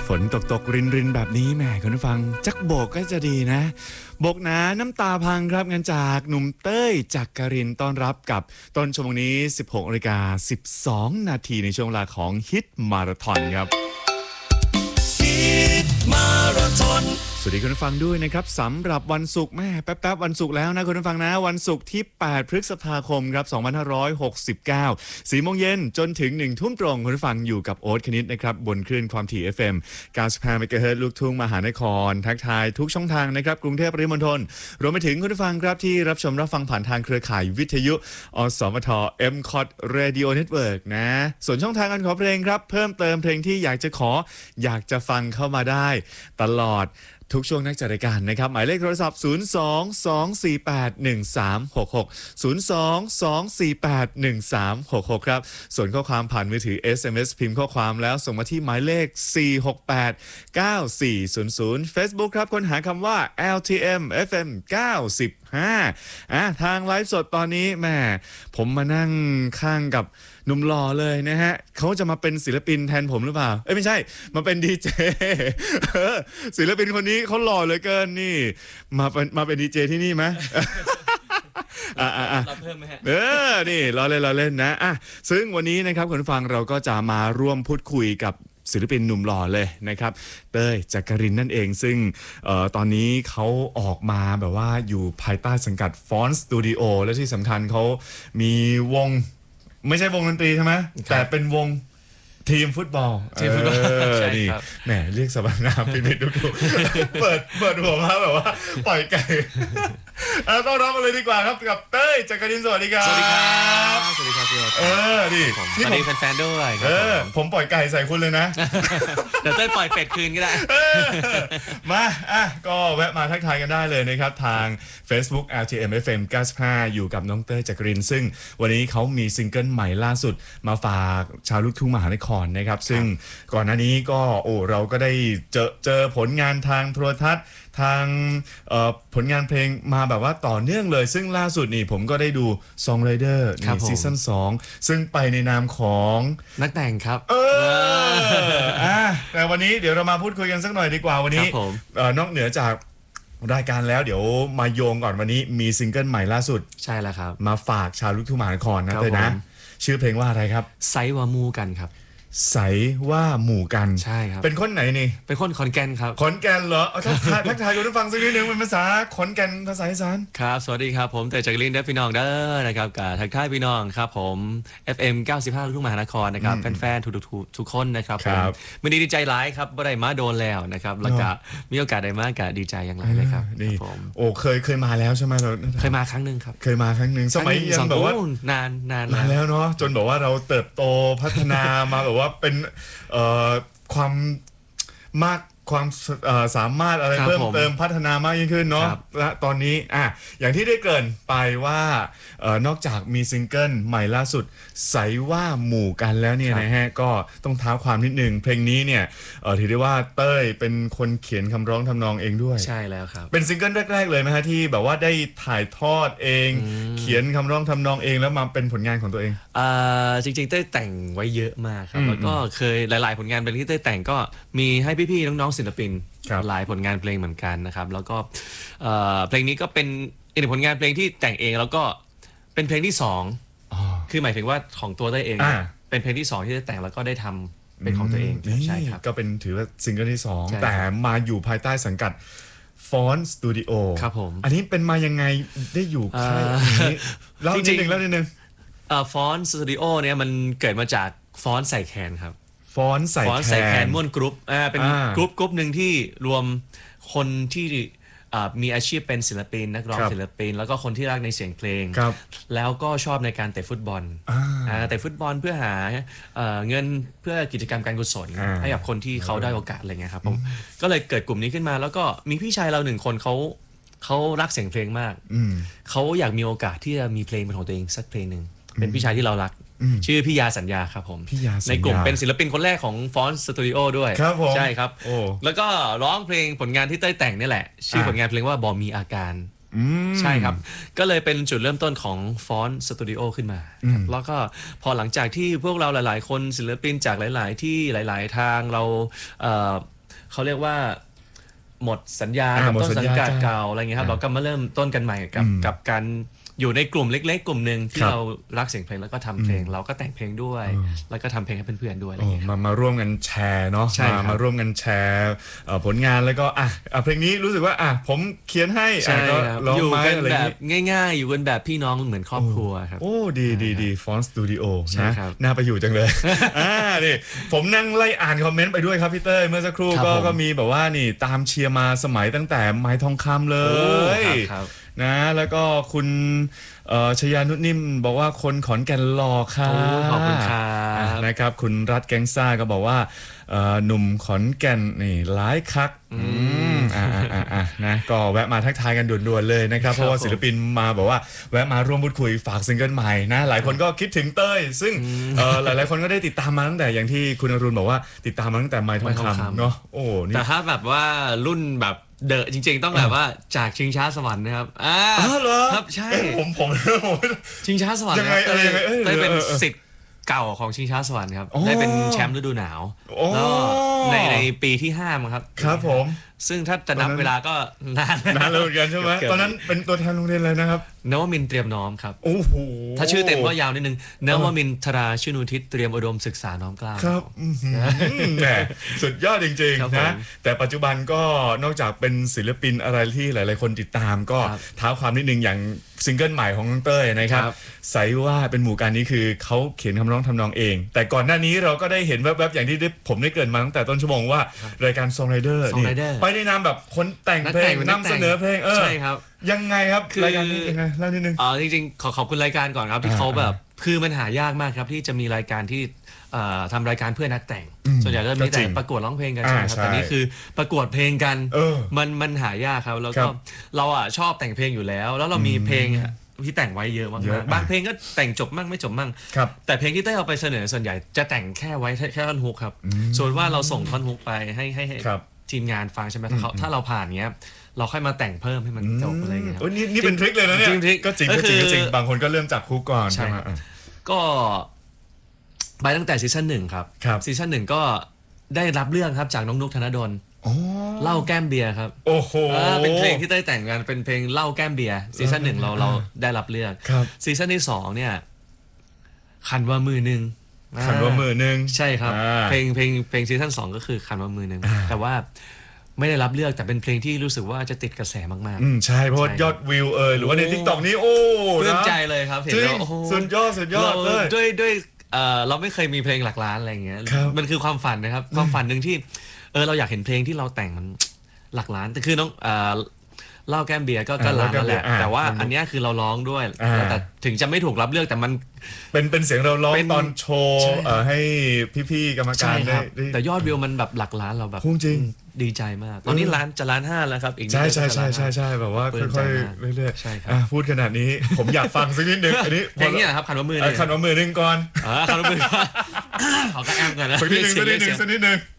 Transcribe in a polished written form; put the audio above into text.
ฝนตกรินแบบนี้แหมคุณผู้ฟังจักโบกก็จะดีนะโบกหนาน้ำตาพังครับงานจากหนุ่มเต้ยจักรินต้อนรับกับต้นชั่วโมงนี้ 16:12 นาทีในช่วงเวลาของฮิตมาราธอนครับฮิตมาราธอนสวัสดีคุณผู้ฟังด้วยนะครับสำหรับวันศุกร์แม่แป๊บๆวันศุกร์แล้วนะคุณผู้ฟังนะวันศุกร์ที่8พฤษภาคมครับ2569 4 โมงเย็นจนถึง1 ทุ่มตรงคุณผู้ฟังอยู่กับโอ๊ตคณิตนะครับบนคลื่นความถี่ FM 95 เมกะเฮิรตซ์ลูกทุ่งมหานครทักทายทุกช่องทางนะครับกรุงเทพปริมณฑลรวมไปถึงคุณผู้ฟังครับที่รับชมรับฟังผ่านทางเครือข่ายวิทยุอสมท MCOT Radio Network นะส่วนช่องทางการขอเพลงครับเพิ่มเติมเพลงที่อยากจะฟังเข้ามาได้ตลอดทุกช่วงนักจัดรายการนะครับหมายเลขโทรศัพท์ 02-248-1366 ครับส่วนข้อความผ่านมือถือ SMS พิมพ์ข้อความแล้วส่งมาที่หมายเลข 468-9400 Facebook ครับค้นหาคำว่า LTM FM 95ทางไลฟ์สดตอนนี้แม่ผมมานั่งข้างกับหนุ่มหล่อเลยนะฮะเขาจะมาเป็นศิลปินแทนผมหรือเปล่าไม่ใช่มาเป็นดีเจศิลปินคนนี้เขาหล่อเหลือเกินนี่มาเป็นดีเจที่นี่ไหมเราเพิ่มไหมฮะนี่เราเล่นนะซึ่งวันนี้นะครับคุณผู้ฟังเราก็จะมาร่วมพูดคุยกับศิลปินหนุ่มหล่อเลยนะครับเต้ยจักรินนั่นเองซึ่งตอนนี้เขาออกมาแบบว่าอยู่ภายใต้สังกัดฟอนต์สตูดิโอและที่สำคัญเขามีวงไม่ใช่วงดนตรีใช่ไหมแต่เป็นวงทีมฟุตบอลใช่ครับแหมเรียกสบายงามพินิจดูเปิดหัวมาแบบว่าปล่อยไก่ต้อนรับมาเลยดีกว่าครับกับเต้ยจักรินสวัสดีครับสวัสดีครับสวัสดีครับพี่ดิสวัสดีแฟนๆด้วยผมปล่อยไก่ใส่คุณเลยนะเดี๋ยวเต้ยปล่อยเป็ดคืนก็ได้มาก็แวะมาทักทายกันได้เลยนะครับทาง Facebook LTM FM 95อยู่กับน้องเต้ยจักรินซึ่งวันนี้เขามีซิงเกิลใหม่ล่าสุดมาฝากชาวลูกทุ่งมหานครนะครับซึ่งก่อนหน้านี้ก็เราก็ได้เจอผลงานทางโทรทัศน์ทางผลงานเพลงมาแบบว่าต่อเนื่องเลยซึ่งล่าสุดนี่ผมก็ได้ดู Song Rider นี่ซีซั่น2ซึ่งไปในนามของนักแต่งครับแต่วันนี้เดี๋ยวเรามาพูดคุยกันสักหน่อยดีกว่าวันนี้นอกเหนือจากรายการแล้วเดี๋ยวมาโยงก่อนวันนี้มีซิงเกิลใหม่ล่าสุดใช่แล้วครับมาฝากชาวลูกทุ่งมหานครนะเต้ยนะชื่อเพลงว่าอะไรครับไซวามูกันครับใสว่าหมู่กันใช่ครับเป็นคนไหนนี่เป็นคนขอนแก่นครับขอนแก่นเหรอทักทายคุณผู้ฟังสักนิดนึงเป็นภาษาขอนแก่นภาษาอีสานครับสวัสดีครับผมเต้ยจักรินเด้อพี่น้องเด้อนะครับกับทักทายพี่น้องครับผม FM 95ลูกทุ่งมหานครนะครับแฟนๆทุกคนนะครับผมวันนี้ดีใจหลายครับบ่ได้มาโดนแล้วนะครับแล้วก็มีโอกาสได้มาก็ดีใจอย่างไรเลยครับนี่เคยมาแล้วใช่ไหมเราเคยมาครั้งนึงครับเคยมาครั้งนึงสมัยยังแบบว่านานแล้วเนาะจนบอกว่าเราเติบโตพัฒนามาแบบว่าเป็นความมากความสามารถอะไรเพิ่มเติมพัฒนามากยิ่งขึ้นเนาะและตอนนี้อย่างที่ได้เกริ่นไปว่านอกจากมีซิงเกิลใหม่ล่าสุดใสว่าหมู่กันแล้วเนี่ยนะฮะก็ต้องเท้าความนิดนึงเพลงนี้เนี่ยถือได้ว่าเต้ยเป็นคนเขียนคำร้องทำนองเองด้วยใช่แล้วครับเป็นซิงเกิลแรกๆเลยไหมฮะที่แบบว่าได้ถ่ายทอดเองเขียนคำร้องทำนองเองแล้วมาเป็นผลงานของตัวเองจริงๆเต้ยแต่งไว้เยอะมากครับแล้วก็เคยหลายๆผลงานเป็นที่เต้ยแต่งก็มีให้พี่ๆน้องๆศิลปินหลายผลงานเพลงเหมือนกันนะครับแล้วก็เพลงนี้ก็เป็นอีกผลงานเพลงที่แต่งเองแล้วก็เป็นเพลงที่2คือหมายถึงว่าของตัวเต้ยเองเป็นเพลงที่2ที่ได้แต่งแล้วก็ได้ทำเป็นของตัวเองใช่ครับก็เป็นถือว่าซิงเกิลที่2แต่มาอยู่ภายใต้สังกัดฟอนต์สตูดิโอครับผมอันนี้เป็นมายังไงได้อยู่ค่ายนี้เล่านิดนึงฟอนต์สตูดิโอเนี่ยมันเกิดมาจากฟอนต์ใส่แคนครับฟอนต์ใส่แคนม่วนกรุ๊ปเป็นกรุ๊ปหนึ่งที่รวมคนที่มีอาชีพเป็นศิลปินนักร้องศิลปินแล้วก็คนที่รักในเสียงเพลงแล้วก็ชอบในการเตะฟุตบอลเตะฟุตบอลเพื่อหาเงินเพื่อกิจกรรมการกุศลให้กับคนที่เขาได้โอกาสอะไรเงี้ยครับผมก็เลยเกิดกลุ่มนี้ขึ้นมาแล้วก็มีพี่ชายเรา1คนเขารักเสียงเพลงมากเขาอยากมีโอกาสที่จะมีเพลงเป็นของตัวเองสักเพลงหนึ่งเป็นพี่ชายที่เรารักชื่อพี่ยาสัญญาครับผมในกลุ่มเป็นศิลปินคนแรกของฟอนต์สตูดิโอด้วยใช่ครับแล้วก็ร้องเพลงผลงานที่เต้ยแต่งนี่แหละชื่อผลงานเพลงว่าบอมีอาการใช่ครับก็เลยเป็นจุดเริ่มต้นของฟอนต์สตูดิโอขึ้นมาแล้วก็พอหลังจากที่พวกเราหลายๆคนศิลปินจากหลายๆที่หลายๆทางเราเขาเรียกว่าหมดสัญญาอ่ากับหมดต้นสัญสังญากัดเก่าอะไรเงี้ยครับเราก็มาเริ่มต้นกันใหม่กับการอยู่ในกลุ่มเล็กๆ กลุ่มหนึ่งที่ครับเรารักเสียงเพลงแล้วก็ทำเพลงเราก็แต่งเพลงด้วย แล้วก็ทำเพลงให้เพื่อนๆด้วยอะไรโอ้เงี้ยครับมาร่วมกันแชร์เนาะใช่ครับมาร่วมกันแชร์ผลงานแล้วก็เพลงนี้รู้สึกว่าผมเขียนให้ใช่ก็ครับร้องอยู่ไม้กันอะไรอแบย่างบนี้ง่ายๆ อยู่กันแบบพี่น้องเหมือนครอบครัวครับโอ้ดีฟอนสตูดิโอใช่นะครับ น่าไปอยู่จังเลย นี่ผมนั่งไล่อ่านคอมเมนต์ไปด้วยครับพี่เต้ยเมื่อสักครู่ครับผมก็มีแบบว่านี่ตามเชียร์มาสมัยตั้งแต่ไม้ทองคำเลโอ้ยครับนะแล้วก็คุณชยานุชนิ่มบอกว่าคนขอนแก่นหล่อค่ะโอ้ขอบคุณครับนะครับคุณรัฐแกงซ่าก็บอกว่าหนุ่มขอนแก่นนี่ร้ายคักนะก็แวะมาทักทายกันด่วนๆเลยนะครับเพราะว่าศิลปินมาบอกว่าแวะมาร่วมพูดคุยฝากซิงเกิลใหม่นะหลายคนก็คิดถึงเต้ยซึ่งหลายๆคนก็ได้ติดตามมาตั้งแต่อย่างที่คุณอรุณบอกว่าติดตามมาตั้งแต่ไมค์ทองคำเนาะโอ้นี่แต่ถ้าแบบว่ารุ่นแบบเดอะจริงๆ ต้องแบบว่าจากชิงช้าสวรรค์นะครับเหรอครับใช่ผมชิงช้าสวรรค์ยังไงครับยังไงเต้ยเป็นศิษย์เก่าของชิงช้าสวรรค์ครับอ๋อได้เป็นแชมป์ฤดูหนาวโอ้แล้วในปีที่5มั้งครับครับผมซึ่งถ้าจะนับเวลาก็นานนานเลยเหมือนกันใช่ไหมตอนนั้นเป็นตัวแทนโรงเรียนเลยนะครับนวมินทร์เตรียมน้อมครับโอ้โหถ้าชื่อเต็มก็ยาวนิดนึงนวมินทราชื่นุทิศเตรียมอุดมศึกษาน้อมเกล้าครับแหมสุดยอดจริงครับๆผมนะแต่ปัจจุบันก็นอกจากเป็นศิลปินอะไรที่หลายๆคนติดตามก็ครับเท้าความนิดนึงอย่างซิงเกิลใหม่ของน้องเต้ยนะครับครับใสว่าเป็นหมู่การนี้คือเขาเขียนคำร้องทำนองเอง แต่ก่อนหน้านี้เราก็ได้เห็นแวบๆอย่างที่ผมได้เกริดมาตั้งแต่ต้นชั่วโมงว่ารายการ Song Rider นี่ Songwriter ไปในนามแบบคนแต่งเพลงนักแต่งนำเสนอเพลงใช่ครับยังไงครับคือรายการนี้ยังไงเล่านิดนึงจริงๆขอบคุณรายการก่อนครับที่เขาแบบคือมันหายากมากครับที่จะมีรายการที่ทำรายการเพื่อนักแต่ง ส่วนใหญ่จะมีก็จแต่ริงประกวดร้องเพลงกันใช่ไหมครับใช่แต่นี่คือประกวดเพลงกันอมันหายากครับแล้วครัก็บเราชอบแต่งเพลงอยู่แล้ว แล้วเรามีเพลงที่แต่งไว้เยอะมาเยอะกๆบางเพลงก็แต่งจบมั่งไม่จบมั่งครับแต่เพลงที่เต้ยเอาไปเสนอส่วนใหญ่จะแต่งแค่ไว้แค่ท่อนฮุกครับส่วนว่าเราส่งท่อนฮุกไปให้ครับทีมงานฟังใช่ไหมถ้าเราผ่านเงี้ยเราค่อยมาแต่งเพิ่มให้มันจบอะไรเงี้ยครับโอ้ยนี่เป็นทริคเลยนะเนี่ยจริงทริคก็จริงก็ก็จริงคือก็จริงบางคนก็เริ่มจากคุกก่อนใช่ใช่ไหมครับ ก็ไปตั้งแต่ซีซั่น1ครับครับซีซั่น1ก็ได้รับเรื่องครับจากน้องนุกธนดลอ๋อเหล้าแก้มเบียร์ครับโอ้โหเป็นเพลงที่เต้ยแต่งกันเป็นเพลงเหล้าแก้มเบียร์ซีซั่น1เราได้รับเลือกครับซีซั่นที่2เนี่ยขันว่ามือหนึ่งขันว่ามือหนึ่งใช่ครับอ่าเพลงซีซั่น2ก็คือขันว่ามือหนึ่งแต่ว่าไม่ได้รับเลือกแต่เป็นเพลงที่รู้สึกว่าจะติดกระแสมากใช่เพราะว่าใช่ครับยอดวิวหรือว่าในโอ้ทิกตอกนี้โอ้ๆปลื้มนะใจเลยครับเห็นจริแล้งวโอ้โหสุดยอดเลยด้วยเราไม่เคยมีเพลงหลักล้านอะไรอย่างเงี้ยครับมันคือความฝันนะครับความฝันหนึ่งที่เราอยากเห็นเพลงที่เราแต่งมันหลักล้านแต่คือน้องเหล้าแก้มเบียร์ก็ล้านนั่นแหละแต่ว่าอันเนี้ยคือเราร้องด้วยแล้วแต่ถึงจะไม่ถูกรับเลือกแต่มันเป็นเสียงเราร้องเป็นตอนโชว์ใช่ให้พี่ๆกรรมกาใช่รคได้รับได้แต่ยอดวิวมันแบบหลักล้านเราแบบพุ่งจริงดีใจมาก ตอนนี้ล้านห้าแล้วครับอีกนิดใช่เดียวใช่จะใช่ล้านห้าใช่ใช่แบบว่าปลื้มใจค่อยมากๆเรื่อยใช่ครับพูดขนาดนี้ ผมอยากฟังสักนิดนึงอันนี้เพลงนี้นะครับขันว่ามือขันว่ามือหนึ่งก่อนขันว่ามือขอกระแอมก่อนนะสักนิดนึง